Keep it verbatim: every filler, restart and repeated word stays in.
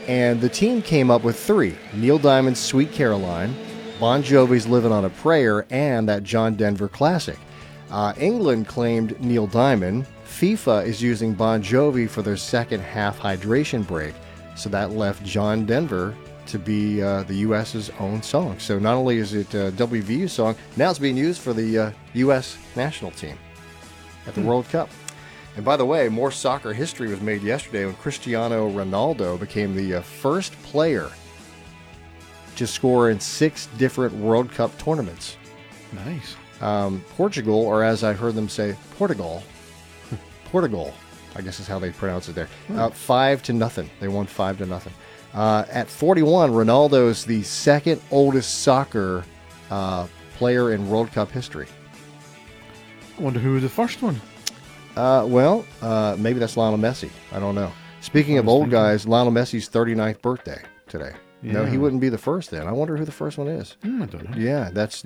And the team came up with three: Neil Diamond's Sweet Caroline, Bon Jovi's Living on a Prayer, and that John Denver classic. Uh, England claimed Neil Diamond. FIFA is using Bon Jovi for their second half hydration break. So that left John Denver to be uh, the U S's own song. So not only is it a W V U song, now it's being used for the uh, U S national team at the hmm. World Cup. And by the way, more soccer history was made yesterday when Cristiano Ronaldo became the uh, first player to score in six different World Cup tournaments. Nice. Um, Portugal, or as I heard them say, Portugal, Portugal, I guess is how they pronounce it there, hmm. uh, five to nothing. They won five to nothing. Uh, at forty-one, Ronaldo is the second oldest soccer uh, player in World Cup history. I wonder who was the first one. Uh, well, uh, maybe that's Lionel Messi. I don't know. Speaking of old thinking. guys, Lionel Messi's thirty-ninth birthday today. Yeah. No, he wouldn't be the first then. I wonder who the first one is. Mm, I don't know. Yeah, that's